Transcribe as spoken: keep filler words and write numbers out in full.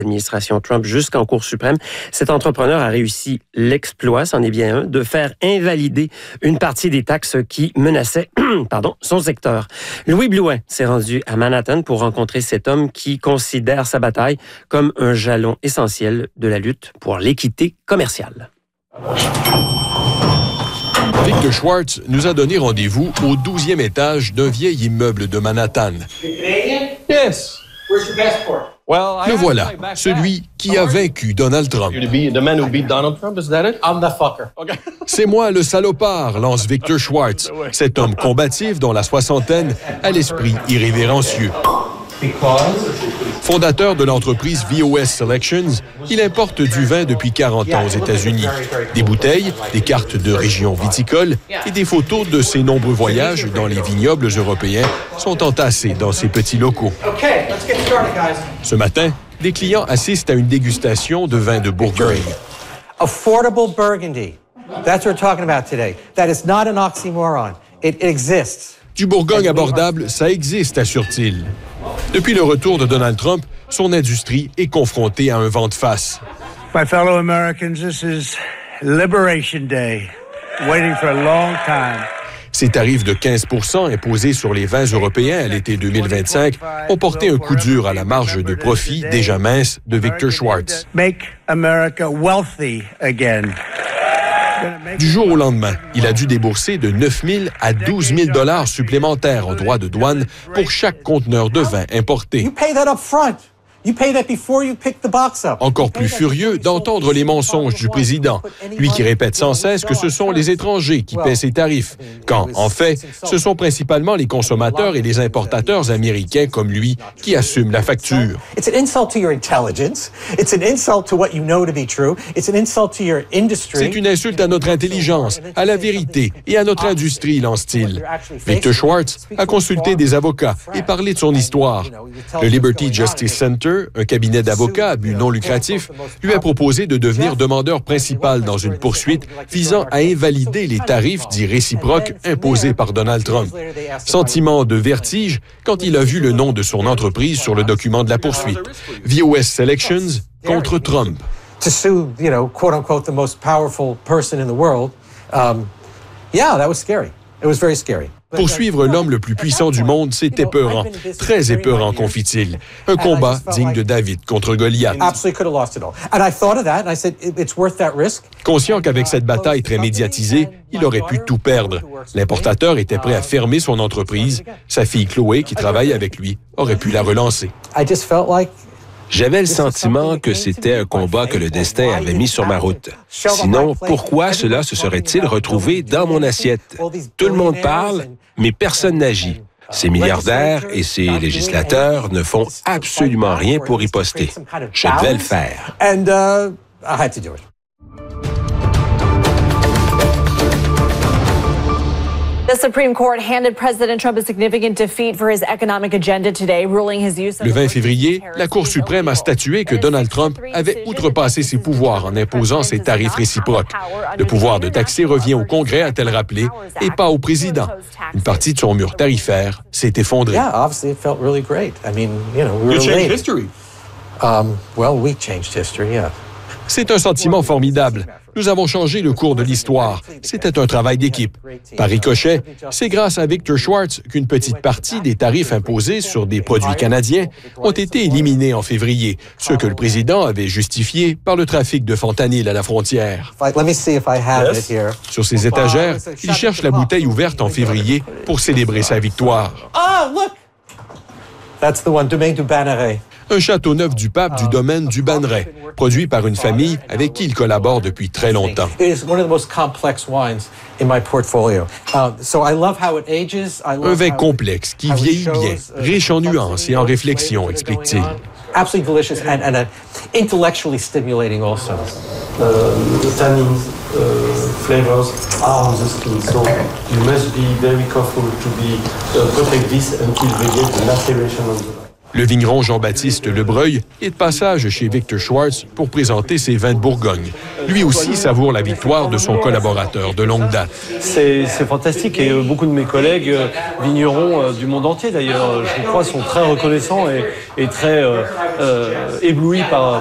L'administration Trump jusqu'en Cour suprême. Cet entrepreneur a réussi l'exploit, c'en est bien un, de faire invalider une partie des taxes qui menaçaient pardon, son secteur. Louis Blouin s'est rendu à Manhattan pour rencontrer cet homme qui considère sa bataille comme un jalon essentiel de la lutte pour l'équité commerciale. Victor Schwartz nous a donné rendez-vous au douzième étage d'un vieil immeuble de Manhattan. Yes. Where's your passport? Le voilà, celui qui a vaincu Donald Trump. C'est moi le salopard, lance Victor Schwartz, cet homme combatif dont la soixantaine a l'esprit irrévérencieux. Fondateur de l'entreprise V O S Selections, il importe du vin depuis quarante ans aux États-Unis. Des bouteilles, des cartes de régions viticoles et des photos de ses nombreux voyages dans les vignobles européens sont entassés dans ces petits locaux. Ce matin, des clients assistent à une dégustation de vin de Bourgogne. Affordable Burgundy. That's what we're talking about today. That is not an oxymoron. It exists. Du Bourgogne abordable, ça existe, assure-t-il. Depuis le retour de Donald Trump, son industrie est confrontée à un vent de face. My fellow Americans, this is Liberation Day. Waiting for a long time. Ces tarifs de quinze pour cent imposés sur les vins européens à l'été deux mille vingt-cinq ont porté un coup dur à la marge de profit déjà mince de Victor Schwartz. Make America wealthy again. Du jour au lendemain, il a dû débourser de neuf mille à douze mille dollars supplémentaires en droits de douane pour chaque conteneur de vin importé. Encore plus furieux d'entendre les mensonges du président, lui qui répète sans cesse que ce sont les étrangers qui paient ces tarifs, quand, en fait, ce sont principalement les consommateurs et les importateurs américains comme lui qui assument la facture. C'est une insulte à notre intelligence, à la vérité et à notre industrie, lance-t-il. Victor Schwartz a consulté des avocats et parlé de son histoire. Le Liberty Justice Center, un cabinet d'avocats à but non lucratif, lui a proposé de devenir demandeur principal dans une poursuite visant à invalider les tarifs dits réciproques imposés par Donald Trump. Sentiment de vertige quand il a vu le nom de son entreprise sur le document de la poursuite. V O S Selections contre Trump. To sue, you know, quote unquote, the most powerful person in the world, um, yeah, that was scary. It was very scary. Poursuivre l'homme le plus puissant du monde, c'est épeurant, très épeurant, confie-t-il. Un combat digne de David contre Goliath. Conscient qu'avec cette bataille très médiatisée, il aurait pu tout perdre. L'importateur était prêt à fermer son entreprise. Sa fille Chloé, qui travaille avec lui, aurait pu la relancer. J'avais le sentiment que c'était un combat que le destin avait mis sur ma route. Sinon, pourquoi cela se serait-il retrouvé dans mon assiette? Tout le monde parle, mais personne n'agit. Ces milliardaires et ces législateurs ne font absolument rien pour riposter. Je devais le faire. The Supreme Court handed President Trump a significant defeat for his economic agenda today, ruling his use of... Le vingt février, la Cour suprême a statué que Donald Trump avait outrepassé ses pouvoirs en imposant ses tarifs réciproques. Le pouvoir de taxer revient au Congrès, a-t-elle rappelé, et pas au président. Une partie de son mur tarifaire s'est effondrée. Yeah, obviously it felt really great. I mean, you know, we were You changed history. Um, well, we changed history, yeah. C'est un sentiment formidable. Nous avons changé le cours de l'histoire. C'était un travail d'équipe. Par ricochet, c'est grâce à Victor Schwartz qu'une petite partie des tarifs imposés sur des produits canadiens ont été éliminés en février, ce que le président avait justifié par le trafic de fentanyl à la frontière. Sur ses étagères, il cherche la bouteille ouverte en février pour célébrer sa victoire. Ah, look! That's the one, Domaine du Banneret. Un château neuf du pape du domaine du Banneret, produit par une famille avec qui il collabore depuis très longtemps. Un vin complexe qui vieillit bien, riche en nuances et en réflexions, explique-t-il. Absolutely delicious and, and uh, intellectually stimulating also. Uh, the tannins, uh, flavors are on the skin, so you must be very careful to be uh, protect this until they get the laceration on the back. Le vigneron Jean-Baptiste Lebreuil est de passage chez Victor Schwartz pour présenter ses vins de Bourgogne. Lui aussi savoure la victoire de son collaborateur de longue date. C'est fantastique et beaucoup de mes collègues vignerons du monde entier d'ailleurs, je crois, sont très reconnaissants et, et très euh, euh, éblouis par